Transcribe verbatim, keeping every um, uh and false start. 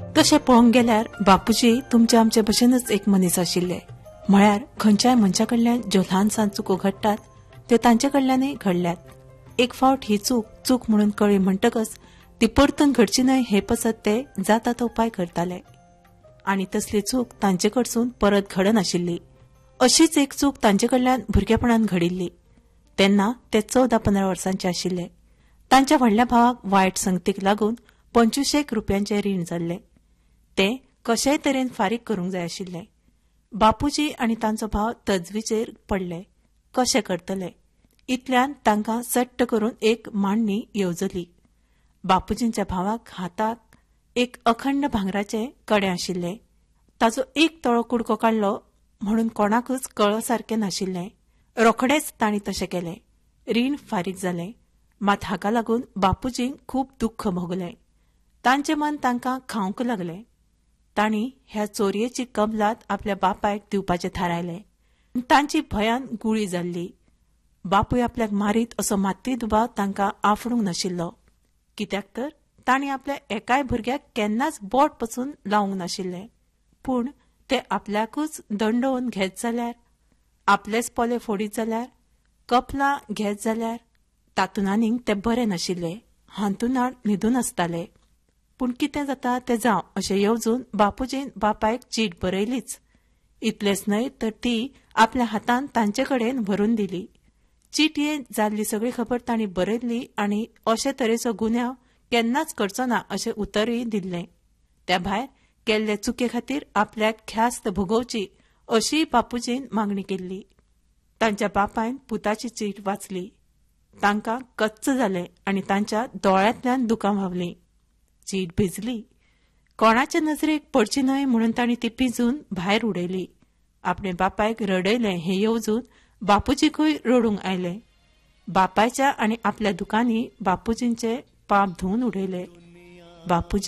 तशें पळोवंक गेल्यार बापूजी तुमचे आमचे भशेनच एक मनीस आशिल्ले. म्हळ्यार खंयच्याय मनशा कडल्यान ज्यो ल्हानसान चुको घडटात त्यो तांचे कडल्यानय घडल्यात. एक फावट ही चूक चूक म्हणून कळ्ळी म्हणटकच ती परतून घडची न्हय हे पसत ते जाता तो उपाय करताले. आनी तसली चूक तांचे कडसून परत घडनाशिल्ली. अशीच एक चूक तांचे कडल्यान भुरगेपणान घडिल्ली. तेन्ना ते चौदा पंदरा वर्सांचे आशिल्ले. तांच्या व्हडल्या भावाक वायट संगतीक लागून पंचवीसेक रुपयांचे रीण जाल्ले. ते कशेय तरेन फारीक करूंक जाय आशिल्ले. बापूजी आनी तांचो भाव तजवीचेर पडले. कशें करतले इतल्यान तांकां सट्ट करून एक मांडणी येवजली. बापूजींच्या भावाक हाताक एक अखंड भांगराचे कडे आशिल्ले. ताचो एक तळो कुडको काडलो म्हणून कोणाकच कळो सारकें नाशिल्लें. रोखडेच तांणी तशें केलें. रीण फारीक जालें. मात हाका लागून बापूजींक खूब दुख्ख भोगलें. तांचें मन तांकां खावंक लागलें. तांणी ह्या चोरयेची कबलात आपल्या बापायक दिवपाचें थारायलें. तांची भयान गुळी जाल्ली. बापूय आपल्याक मारीत असो मात्तूय दुबाव तांकां आफळूंक नाशिल्लो. कित्याक तर तांणी आपल्या एकाय भुरग्याक केन्नाच बोट पसून लावंक नाशिल्लें. पूण ते आपल्याकूच दंडोवन घेत जाल्यार, आपलेच पोले फोडीत जाल्यार, कपलां घेत जाल्यार तातून आनीक ते बरें नाशिल्ले. हांतूनाड न्हिदून आसताले. पूण कितें जाता तें जावं अशें येवजून बापूजीन बापायक चीट बरयलीच. इतलेंच न्हय तर ती आपल्या हातान तांचे कडेन व्हरून दिली. चिटयेन जाल्ली सगळी खबर तांणी बरयल्ली आनी अशे तरेचो गुन्यांव केन्नाच करचो ना अशें उतरूय दिल्लें. त्या भायर केल्ले चुके खातीर आपल्याक ख्यास्त भोगोवची अशी बापूजीन मागणी केल्ली. तांच्या बापायन पुताची चीट वाचली. तांकां कच्च जालें आनी तांच्या दोळ्यांतल्यान दुकां व्हांवलीं. चीट भिजली. कोणाचे नजरेक पडची न्हय म्हणून तांणी ती पिंजून भायर उडयली. आपणे बापायक रडयलें हें येवजून बापूजीकूय रडूंक आयलें. बापायच्या आनी आपल्या दुकांनी बापूजींचे पाप धुवन उडयले. बापूजी